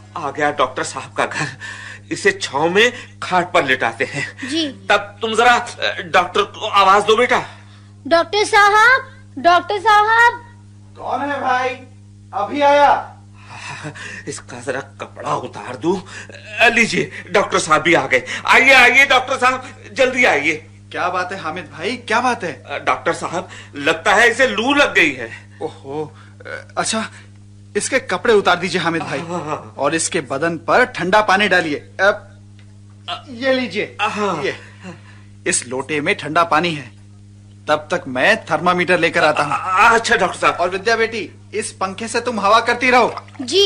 आ गया डॉक्टर साहब का घर। इसे छांव में खाट पर लिटाते हैं। जी। तब तुम जरा डॉक्टर को आवाज दो बेटा। डॉक्टर साहब, डॉक्टर साहब। कौन है भाई? अभी आया। इसका जरा कपड़ा उतार दूं। लीजिए, डॉक्टर साहब भी आ गए। आइए आइए डॉक्टर साहब, जल्दी आइए। क्या बात है हामिद भाई, क्या बात है? डॉक्टर साहब, लगता है इसे लू लग गई है। ओहो, अच्छा इसके कपड़े उतार दीजिए हामिद भाई, और इसके बदन पर ठंडा पानी डालिए। ये लीजिए, ये इस लोटे में ठंडा पानी है। तब तक मैं थर्मामीटर लेकर आता हूँ। अच्छा डॉक्टर साहब। और विद्या बेटी, इस पंखे से तुम हवा करती रहो। जी।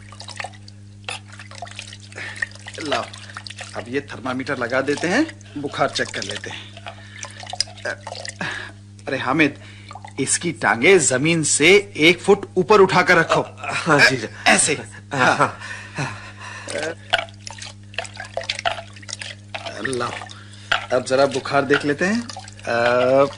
लाओ, अब ये थर्मामीटर लगा देते हैं, बुखार चेक कर लेते हैं। अरे हामिद, इसकी टांगे जमीन से 1 फुट ऊपर उठाकर रखो। हाँ जी। ऐसे। हाँ। लाओ, अब जरा बुखार देख लेते हैं।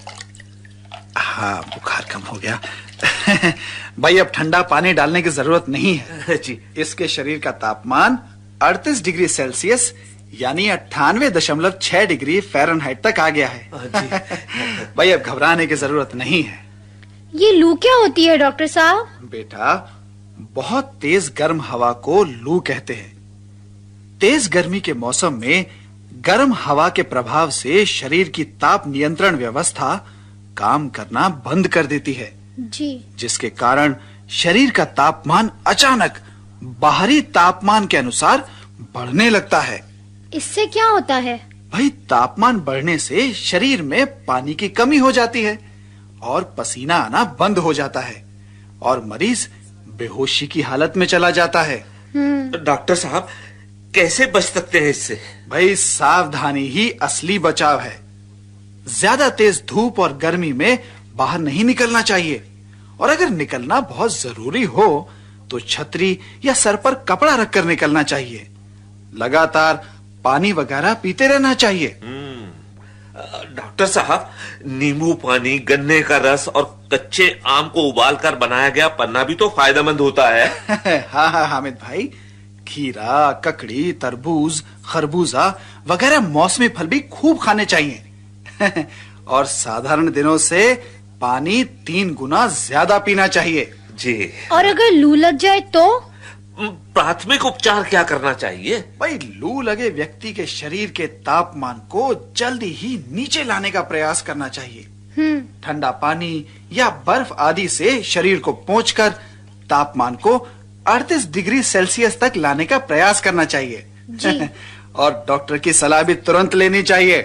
हाँ, बुखार कम हो गया। भाई अब ठंडा पानी डालने की जरूरत नहीं है जी। इसके शरीर का तापमान 38 डिग्री सेल्सियस यानी 98.6 डिग्री फ़ारेनहाइट तक आ गया है। भाई अब घबराने की जरूरत नहीं है। ये लू क्या होती है डॉक्टर साहब? बेटा, बहुत तेज गर्म हवा को लू कहते हैं। तेज गर्मी के मौसम में गर्म हवा के प्रभाव से शरीर की ताप नियंत्रण व्यवस्था काम करना बंद कर देती है। जी। जिसके कारण शरीर का तापमान अचानक बाहरी तापमान के अनुसार बढ़ने लगता है। इससे क्या होता है? भाई, तापमान बढ़ने से शरीर में पानी की कमी हो जाती है और पसीना आना बंद हो जाता है और मरीज बेहोशी की हालत में चला जाता है। डॉक्टर साहब, कैसे बच सकते हैं इससे? भाई, सावधानी ही असली बचाव है। ज्यादा तेज धूप और गर्मी में बाहर नहीं निकलना चाहिए, और अगर निकलना बहुत जरूरी हो तो छतरी या सर पर कपड़ा रखकर निकलना चाहिए। लगातार पानी वगैरह पीते रहना चाहिए। डॉक्टर साहब, नींबू पानी, गन्ने का रस और कच्चे आम को उबालकर बनाया गया पन्ना भी तो फायदेमंद होता है। हाँ हाँ हामिद भाई, खीरा, ककड़ी, तरबूज, खरबूजा वगैरह मौसमी फल भी खूब खाने चाहिए। और साधारण दिनों से पानी 3 गुना ज्यादा पीना चाहिए। जी। और अगर लू लग जाए तो? प्राथमिक उपचार क्या करना चाहिए? भाई, लू लगे व्यक्ति के शरीर के तापमान को जल्दी ही नीचे लाने का प्रयास करना चाहिए। ठंडा पानी या बर्फ आदि से शरीर को पोंछकर तापमान को 38 डिग्री सेल्सियस तक लाने का प्रयास करना चाहिए। जी। और डॉक्टर की सलाह भी तुरंत लेनी चाहिए।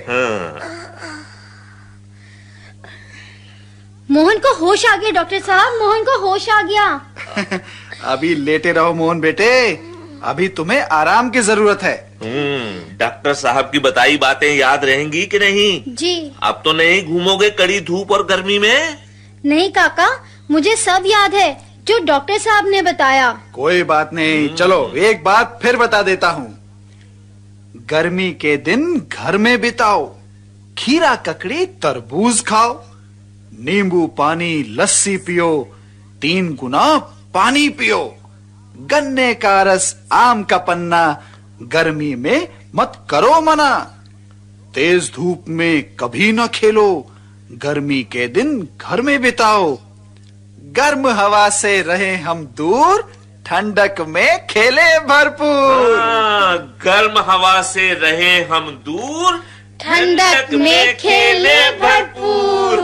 मोहन को होश आ गया डॉक्टर साहब, मोहन को होश आ गया। अभी लेटे रहो मोहन बेटे, अभी तुम्हें आराम की जरूरत है। डॉक्टर साहब की बताई बातें याद रहेंगी कि नहीं? जी। अब तो नहीं घूमोगे कड़ी धूप और गर्मी में? नहीं काका, मुझे सब याद है जो डॉक्टर साहब ने बताया। कोई बात नहीं, चलो एक बात फिर बता देता हूँ। गर्मी के दिन घर में बिताओ, खीरा, ककड़ी, तरबूज खाओ, नींबू पानी, लस्सी पियो, 3 गुना पानी पियो, गन्ने का रस, आम का पन्ना गर्मी में मत करो मना, तेज धूप में कभी न खेलो, गर्मी के दिन घर में बिताओ, गर्म हवा से रहे हम दूर, ठंडक में खेले भरपूर। गर्म हवा से रहे हम दूर, ठंडक में खेले भरपूर।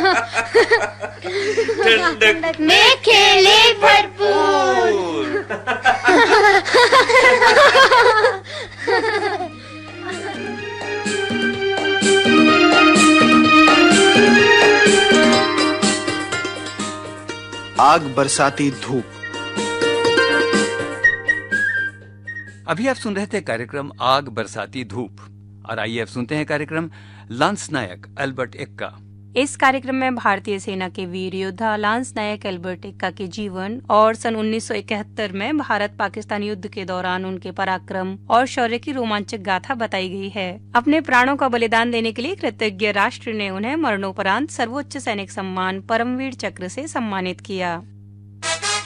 ठंडक में खेले भरपूर। आग बरसाती धूप। अभी आप सुन रहे थे कार्यक्रम आग बरसाती धूप, और आइए अब सुनते हैं कार्यक्रम लांस नायक अल्बर्ट एक्का। इस कार्यक्रम में भारतीय सेना के वीर योद्धा लांस नायक अल्बर्ट एक्का के जीवन और सन 1971 में भारत पाकिस्तान युद्ध के दौरान उनके पराक्रम और शौर्य की रोमांचक गाथा बताई गई है। अपने प्राणों का बलिदान देने के लिए कृतज्ञ राष्ट्र ने उन्हें मरणोपरांत सर्वोच्च सैनिक सम्मान परमवीर चक्र से सम्मानित किया।